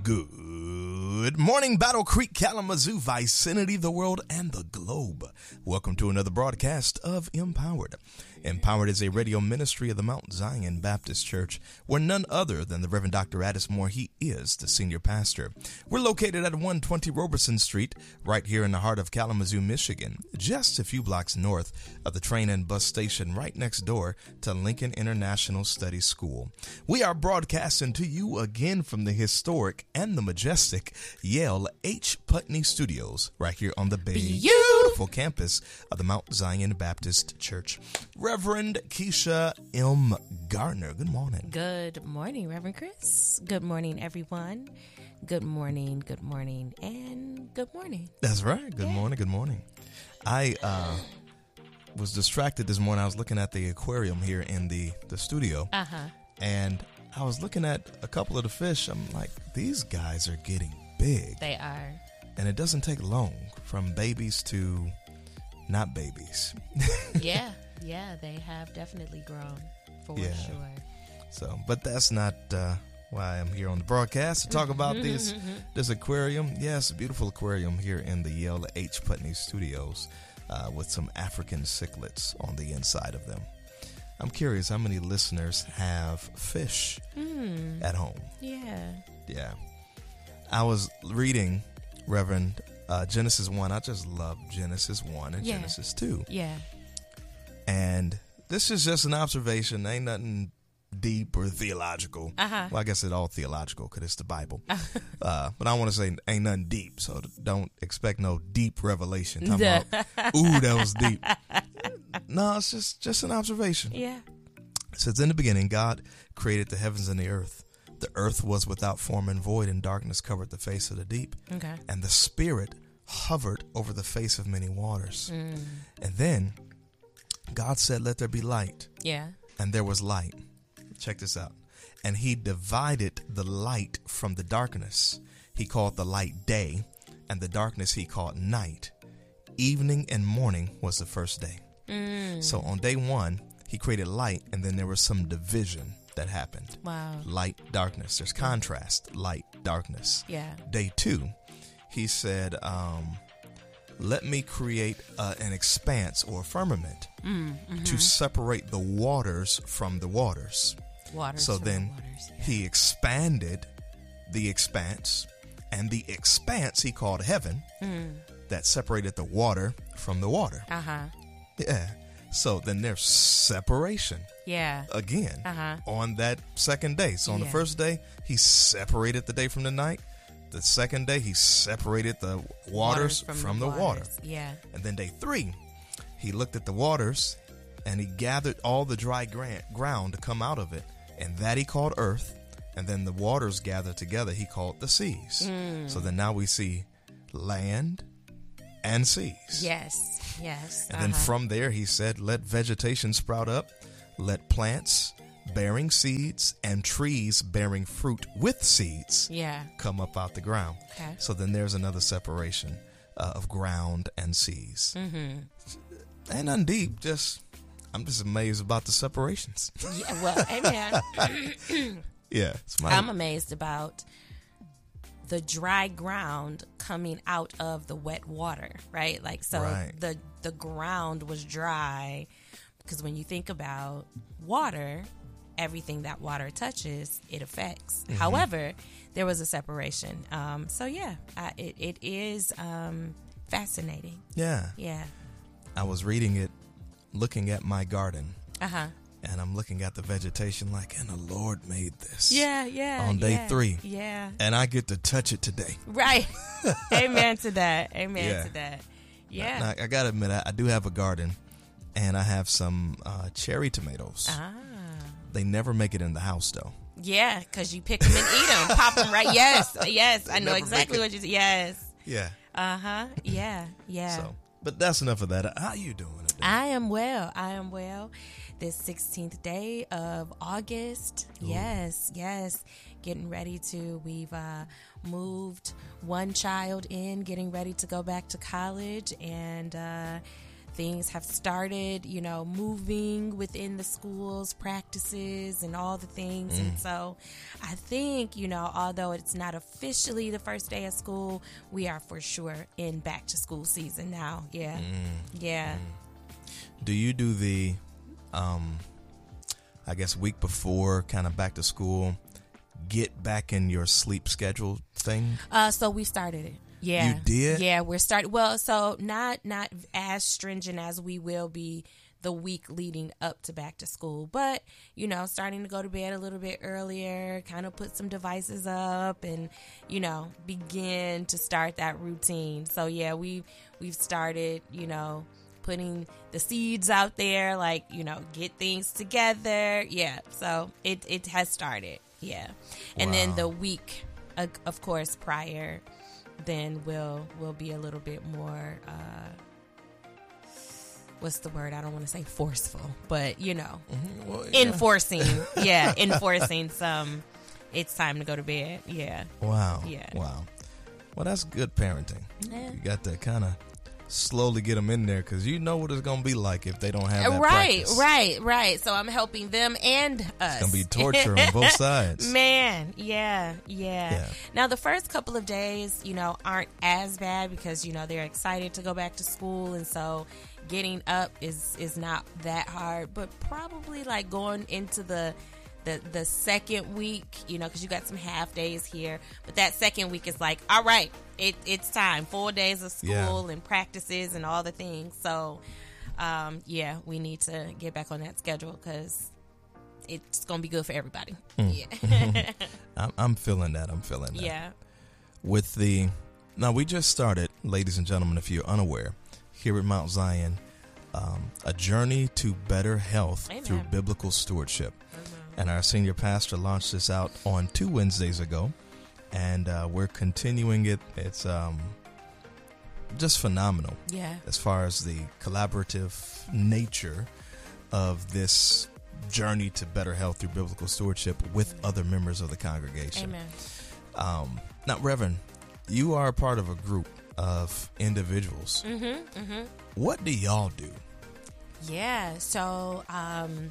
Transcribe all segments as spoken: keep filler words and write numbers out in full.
Good morning, Battle Creek, Kalamazoo, Vicinity, the world, and the globe. Welcome to another broadcast of Empowered. Empowered is a radio ministry of the Mount Zion Baptist Church, where none other than the Reverend Doctor Addis Moore, he is the senior pastor. We're located at one twenty Roberson Street, right here in the heart of Kalamazoo, Michigan, just a few blocks north of the train and bus station right next door to Lincoln International Study School. We are broadcasting to you again from the historic and the majestic Yale H. Putney Studios, right here on the beautiful campus of the Mount Zion Baptist Church. Reverend Keisha M. Gardner, good morning. Good morning, Reverend Chris. Good morning, everyone. Good morning, good morning, and good morning. That's right. Good yeah. morning, good morning. I uh, was distracted this morning. I was looking at the aquarium here in the, the studio, uh-huh. and I was looking at a couple of the fish. I'm like, these guys are getting big. They are. And it doesn't take long from babies to not babies. Yeah. Yeah, they have definitely grown, for yeah. sure. So, but that's not uh, why I'm here on the broadcast to talk about this this aquarium. Yes, a beautiful aquarium here in the Yale H. Putney Studios uh, with some African cichlids on the inside of them. I'm curious how many listeners have fish mm. at home. Yeah. Yeah. I was reading, Reverend, uh, Genesis one. I just love Genesis one and yeah. Genesis two. Yeah. And this is just an observation. Ain't nothing deep or theological. Uh-huh. Well, I guess it's all theological because it's the Bible. uh, but I want to say ain't nothing deep, so don't expect no deep revelation. Talking about, ooh, that was deep. No, it's just, just an observation. Yeah. It says, in the beginning, God created the heavens and the earth. The earth was without form and void, and darkness covered the face of the deep. Okay. And the Spirit hovered over the face of many waters. Mm. And then God said, let there be light. Yeah. And there was light. Check this out. And he divided the light from the darkness. He called the light day, and the darkness he called night. Evening and morning was the first day. Mm. So on day one, he created light, and then there was some division that happened. Wow. Light, darkness. There's contrast, light, darkness. Yeah. Day two, he said, um, let me create uh, an expanse or a firmament mm, mm-hmm. to separate the waters from the waters. Waters so from then the waters, yeah. he expanded the expanse, and the expanse he called heaven, mm. that separated the water from the water. Uh-huh. Yeah. So then there's separation. Yeah. Again uh-huh. on that second day. So on yeah. the first day, he separated the day from the night. The second day, he separated the waters, waters from, from the, the water. Yeah. And then day three, he looked at the waters and he gathered all the dry gra- ground to come out of it. And that he called earth. And then the waters gathered together, he called the seas. Mm. So then now we see land and seas. Yes. Yes. And uh-huh. then from there, he said, let vegetation sprout up. Let plants bearing seeds and trees bearing fruit with seeds yeah. come up out the ground. Okay. So then there's another separation uh, of ground and seas. Mm-hmm. Ain't nothing deep, just I'm just amazed about the separations. Yeah, well, amen. yeah. It's my, I'm amazed about the dry ground coming out of the wet water, right? Like, so right. the the ground was dry because when you think about water, everything that water touches, it affects. Mm-hmm. However, there was a separation. Um, so, yeah, I, it, it is um, fascinating. Yeah. Yeah. I was reading it, looking at my garden. Uh-huh. And I'm looking at the vegetation like, and the Lord made this. Yeah, yeah. On day yeah, three. Yeah. And I get to touch it today. Right. Amen to that. Amen yeah. to that. Yeah. Now, I got to admit, I, I do have a garden, and I have some uh, cherry tomatoes. Ah. They never make it in the house, though. Yeah, because you pick them and eat them. Pop them right. Yes. Yes. They I know never exactly what you said. Yes. Yeah. Uh-huh. Yeah. Yeah. So, but that's enough of that. How you doing today? I am well. I am well. This sixteenth day of August. Ooh. Yes. Yes. Getting ready to, we've uh, moved one child in, getting ready to go back to college. And uh, things have started, you know, moving within the schools, practices, and all the things. Mm. And so I think, you know, although it's not officially the first day of school, we are for sure in back to school season now. Yeah. Mm. Yeah. Mm. Do you do the, um, I guess, week before kind of back to school, get back in your sleep schedule thing? Uh, so we started it. Yeah. You did? Yeah, we're starting. Well, so not not as stringent as we will be the week leading up to back to school, but, you know, starting to go to bed a little bit earlier, kind of put some devices up and, you know, begin to start that routine. So, yeah, we, we've started, you know, putting the seeds out there, like, you know, get things together. Yeah, so it, it has started. Yeah. And wow. then the week, uh, of course, prior, then we'll we'll be a little bit more uh what's the word? I don't want to say forceful, but you know, mm-hmm. well, yeah. enforcing yeah enforcing some it's time to go to bed. Yeah. Wow. Yeah. Wow. Well, that's good parenting. Yeah. You got to kind of slowly get them in there, because you know what it's going to be like if they don't have that right practice. right right so I'm helping them and us. It's going to be torture on both sides, man. Yeah, yeah yeah Now the first couple of days, you know, aren't as bad because, you know, they're excited to go back to school, and so getting up is is not that hard. But probably like going into the The, the second week, you know, because you got some half days here, but that second week is like, all right, it, it's time. Four days of school yeah. and practices and all the things. So, um, yeah, we need to get back on that schedule because it's going to be good for everybody. Mm. Yeah. I'm, I'm feeling that. I'm feeling that. Yeah. With the, now we just started, ladies and gentlemen, if you're unaware, here at Mount Zion, um, a journey to better health Amen. Through biblical stewardship. And our senior pastor launched this out on two Wednesdays ago, and uh, we're continuing it. It's um, just phenomenal. Yeah. As far as the collaborative nature of this journey to better health through biblical stewardship with Amen. Other members of the congregation. Amen. Um, now, Reverend, you are a part of a group of individuals. Mm-hmm, mm-hmm. What do y'all do? Yeah. So, um,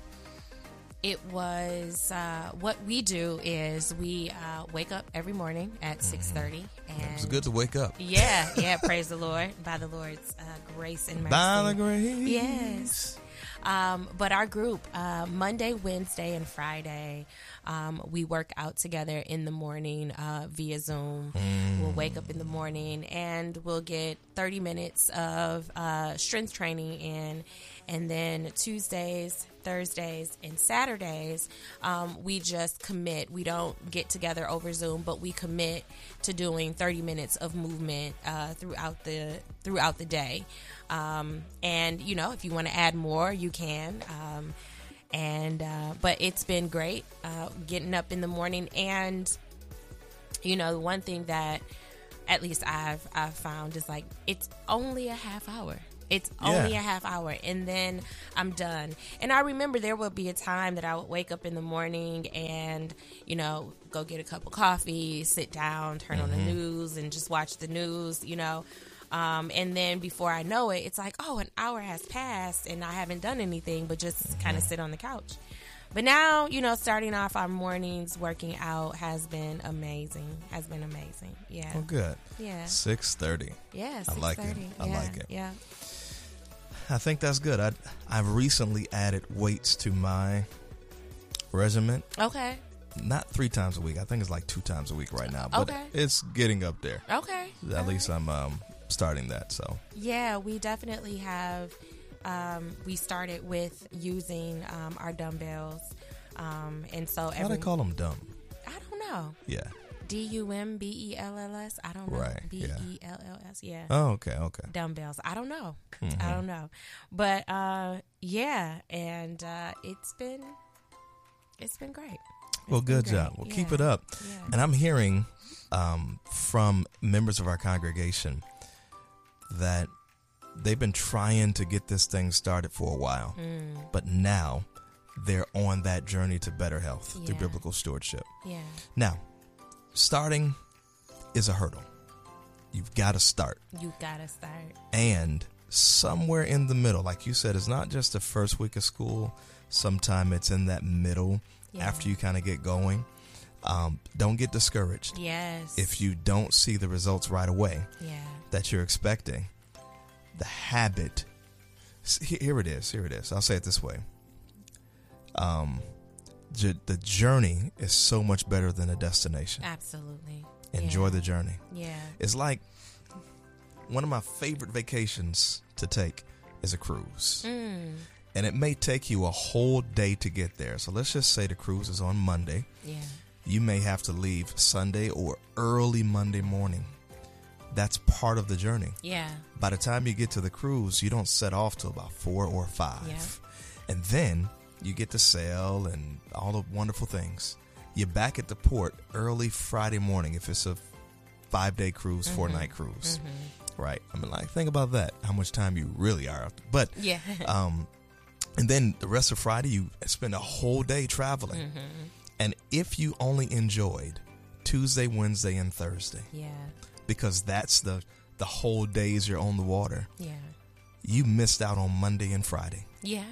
It was, uh, what we do is we uh, wake up every morning at mm-hmm. six thirty. And it's good to wake up. Yeah, yeah, praise the Lord. By the Lord's uh, grace and mercy. By the grace. Yes. Um, but our group, uh, Monday, Wednesday, and Friday, um, we work out together in the morning uh, via Zoom. Mm. We'll wake up in the morning and we'll get thirty minutes of uh, strength training in. And then Tuesdays, Thursdays, and Saturdays, um, we just commit. We don't get together over Zoom, but we commit to doing thirty minutes of movement uh, throughout the throughout the day. Um, and, you know, if you want to add more, you can. Um, and uh, but it's been great uh, getting up in the morning. And, you know, one thing that at least I've, I've found is like it's only a half hour. It's only yeah. a half hour, and then I'm done. And I remember there would be a time that I would wake up in the morning and, you know, go get a cup of coffee, sit down, turn mm-hmm. on the news, and just watch the news, you know. Um, and then before I know it, it's like, oh, an hour has passed, and I haven't done anything but just mm-hmm. kind of sit on the couch. But now, you know, starting off our mornings working out has been amazing. Has been amazing. Yeah. Oh, good. Yeah. six thirty. Yeah, I like it. I yeah, like it. Yeah. I think that's good. I, I've recently added weights to my regimen. Okay. Not three times a week. I think it's like two times a week right now. But okay. it's getting up there. Okay. At All least right. I'm um, starting that. So yeah, we definitely have. Um, we started with using um, our dumbbells, um, and so how do they call them dumb? I don't know. Yeah. D U M B E L L S. I don't know. Right. B E L L S. Yeah. Oh, okay. Okay. Dumbbells. I don't know. Mm-hmm. I don't know. But uh, yeah, and uh, it's been it's been great. It's well, been good great. job. Well, yeah. keep it up. Yeah. And I'm hearing um, from members of our congregation that they've been trying to get this thing started for a while, mm. but now they're on that journey to better health yeah. through biblical stewardship. Yeah. Now, starting is a hurdle. You've got to start. You got to start. And somewhere in the middle. Like you said, it's not just the first week of school. Sometime it's in that middle yeah. after you kind of get going. Um, don't get discouraged. Yes. If you don't see the results right away yeah. that you're expecting, the habit, here it is, here it is. I'll say it this way. Um, j- the journey is so much better than the destination. Absolutely. Enjoy yeah. the journey. Yeah. It's like one of my favorite vacations to take is a cruise. Mm. And it may take you a whole day to get there. So let's just say the cruise is on Monday. Yeah. You may have to leave Sunday or early Monday morning. That's part of the journey. Yeah. By the time you get to the cruise, you don't set off till about four or five. Yeah. And then you get to sail and all the wonderful things. You're back at the port early Friday morning if it's a five-day cruise, mm-hmm. four-night cruise. Mm-hmm. Right? I mean, like, think about that, how much time you really are. But, yeah. um, and then the rest of Friday, you spend a whole day traveling. Mm-hmm. And if you only enjoyed Tuesday, Wednesday, and Thursday, yeah, because that's the, the whole days you're on the water, yeah, you missed out on Monday and Friday. Yeah.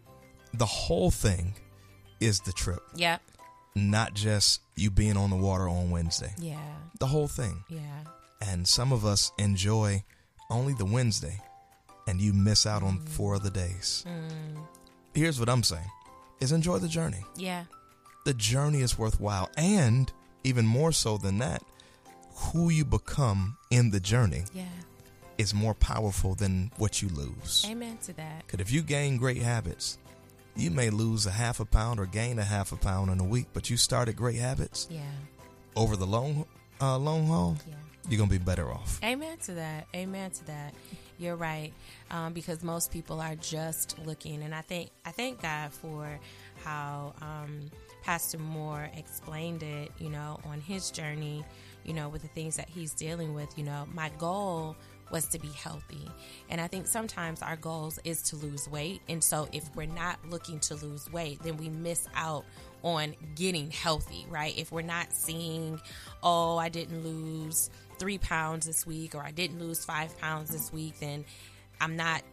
The whole thing is the trip. Yeah. Not just you being on the water on Wednesday. Yeah. The whole thing. Yeah. And some of us enjoy only the Wednesday, and you miss out on mm. four other days. Mm. Here's what I'm saying, is enjoy the journey. Yeah. The journey is worthwhile. And even more so than that, who you become in the journey yeah. is more powerful than what you lose. Amen to that. Because if you gain great habits, you may lose a half a pound or gain a half a pound in a week, but you started great habits. Yeah. Over the long, uh, long haul, yeah. you're going to be better off. Amen to that. Amen to that. You're right. Um, because most people are just looking. And I think, I thank God for how um, Pastor Moore explained it, you know, on his journey, you know, with the things that he's dealing with. You know, my goal was to be healthy. And I think sometimes our goals is to lose weight. And so if we're not looking to lose weight, then we miss out on getting healthy, right? If we're not seeing, oh, I didn't lose three pounds this week, or I didn't lose five pounds this week, then I'm not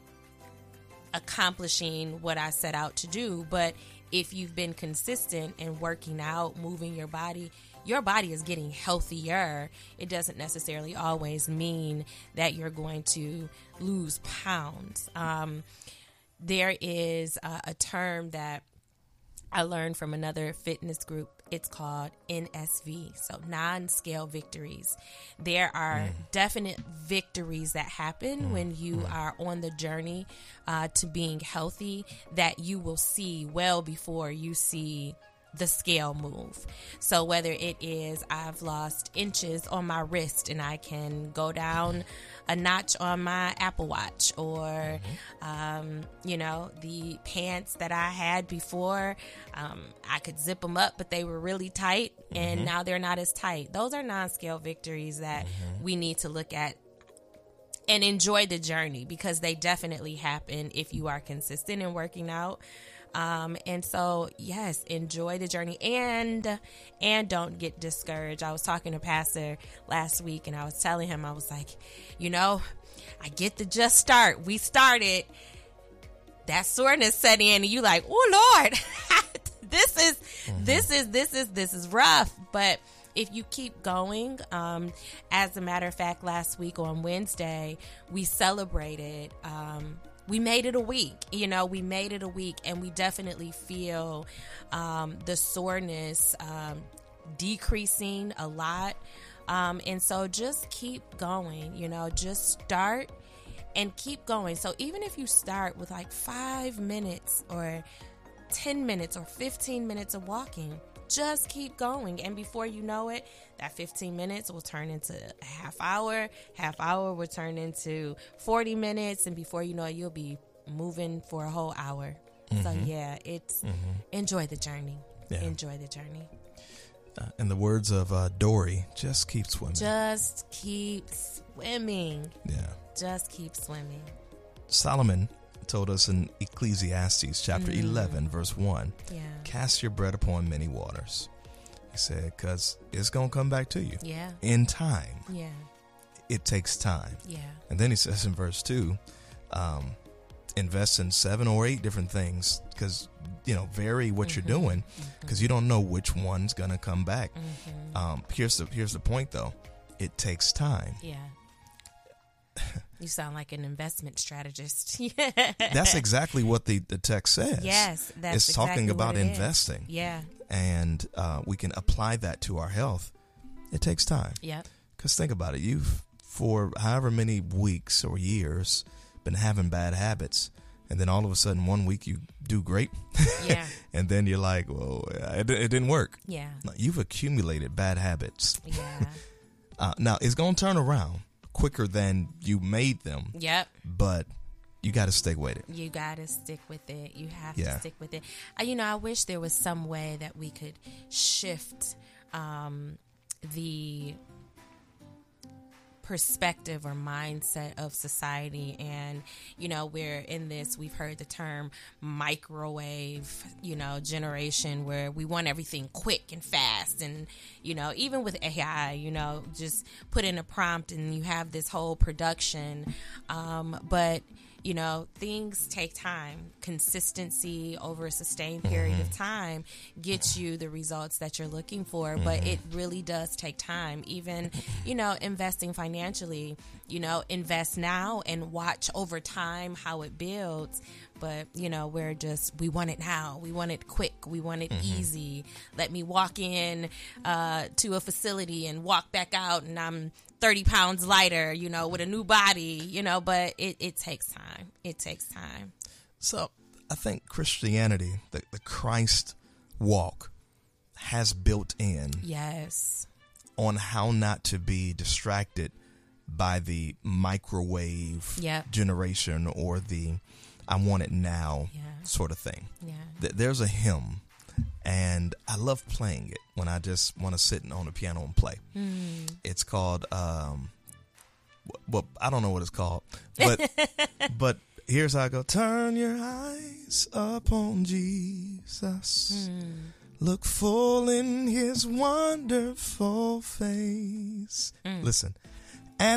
accomplishing what I set out to do. But if you've been consistent in working out, moving your body, your body is getting healthier. It doesn't necessarily always mean that you're going to lose pounds. Um, there is a, a term that I learned from another fitness group. It's called N S V, so non-scale victories. There are mm. definite victories that happen mm. when you mm. are on the journey uh, to being healthy that you will see well before you see the scale move. So whether it is I've lost inches on my wrist and I can go down a notch on my Apple Watch, or mm-hmm. um, you know, the pants that I had before, um, I could zip them up but they were really tight, mm-hmm. and now they're not as tight. Those are non-scale victories that mm-hmm. we need to look at and enjoy the journey, because they definitely happen if you are consistent in working out. Um, and so, yes, enjoy the journey, and, and don't get discouraged. I was talking to Pastor last week and I was telling him, I was like, you know, I get to just start. We started, that soreness set in and you like, oh Lord, this is, mm-hmm. this is, this is, this is rough. But if you keep going, um, as a matter of fact, last week on Wednesday, we celebrated, um, we made it a week, you know, we made it a week, and we definitely feel um, the soreness um, decreasing a lot. Um, and so just keep going, you know, just start and keep going. So even if you start with like five minutes or ten minutes or fifteen minutes of walking, just keep going. And before you know it, that fifteen minutes will turn into a half hour. Half hour will turn into forty minutes. And before you know it, you'll be moving for a whole hour. Mm-hmm. So, yeah, it's mm-hmm. enjoy the journey. Yeah. Enjoy the journey. Uh, in the words of uh, Dory, just keep swimming. Just keep swimming. Yeah. Just keep swimming. Solomon told us in Ecclesiastes chapter mm. eleven, verse one, yeah. cast your bread upon many waters. He said, because it's going to come back to you. Yeah. In time. Yeah. It takes time. Yeah. And then he says in verse two, um, invest in seven or eight different things, because, you know, vary what Mm-hmm. you're doing, because Mm-hmm. you don't know which one's going to come back. Mm-hmm. Um, here's the here's the point, though. It takes time. Yeah. You sound like an investment strategist. That's exactly what the, the text says. Yes, that's It's exactly talking about what it is. investing. Yeah. And uh, we can apply that to our health. It takes time. Yep. Because think about it. You've, for however many weeks or years, been having bad habits. And then all of a sudden, one week you do great. Yeah. And then you're like, well, it, it didn't work. Yeah. No, you've accumulated bad habits. Yeah. Uh, now, it's going to turn around quicker than you made them. Yep. But you got to stick with it. You got to stick with it. You have Yeah. to stick with it. Uh, you know, I wish there was some way that we could shift um, the perspective or mindset of society. And, you know, we're in this, we've heard the term microwave, you know, generation, where we want everything quick and fast. And, you know, even with A I, you know, just put in a prompt and you have this whole production. Um, but, you know, things take time. Consistency over a sustained period Mm-hmm. of time gets you the results that you're looking for. Mm-hmm. But it really does take time. Even, you know, investing financially, you know, invest now and watch over time how it builds. But, you know, we're just, we want it now. We want it quick. We want it Mm-hmm. easy. Let me walk in uh, to a facility and walk back out and I'm thirty pounds lighter, you know, with a new body, you know, but it, it takes time. It takes time. So I think Christianity, the, the Christ walk, has built in Yes. on how not to be distracted by the microwave Yep. generation or the I want it now Yeah. sort of thing. Yeah. Th- There's a hymn, and I love playing it when I just want to sit on the piano and play. Mm. It's called, um, w- well, I don't know what it's called, but but here's how I go. Turn your eyes upon Jesus. Mm. Look full in his wonderful face. Mm. Listen,